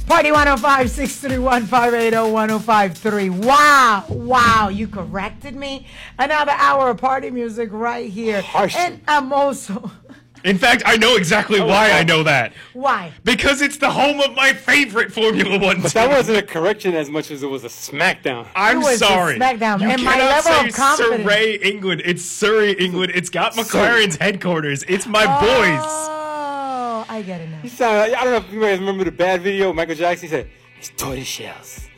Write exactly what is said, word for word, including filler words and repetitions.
Party one oh five, six three one, five eight zero, one oh five three. Wow. Wow. You corrected me. Another hour of party music right here. Harsh. And I'm also... In fact, I know exactly why I know that. Why? Because it's the home of my favorite Formula One But team. that wasn't a correction as much as it was a smackdown. I'm It was a sorry. smackdown. You And my cannot level say of confidence- Surrey, England. It's Surrey, England. It's got McLaren's headquarters. It's my boys. Oh, I get it now. He sounded, I don't know if you guys remember the Bad video. Michael Jackson said, "It's tortoise shells."